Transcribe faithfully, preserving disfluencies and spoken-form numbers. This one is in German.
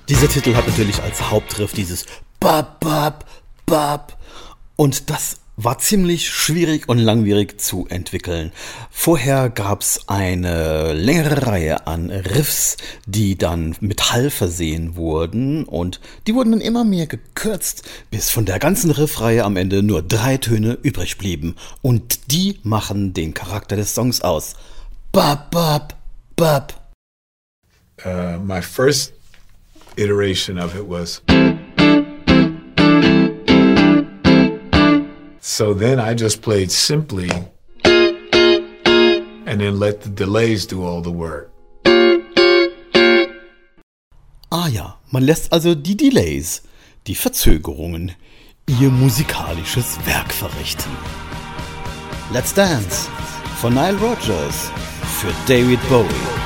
Dieser Titel hat natürlich als Hauptriff dieses Bap, Bap, Bap. Und das war ziemlich schwierig und langwierig zu entwickeln. Vorher gab's eine längere Reihe an Riffs, die dann mit Hall versehen wurden und die wurden dann immer mehr gekürzt, bis von der ganzen Riffreihe am Ende nur drei Töne übrig blieben. Und die machen den Charakter des Songs aus. Bap, bap, bap. Uh, my first iteration of it was... So then I just played simply and then let the delays do all the work. Ah ja, man lässt also die Delays, die Verzögerungen, ihr musikalisches Werk verrichten. Let's Dance von Nile Rodgers für David Bowie.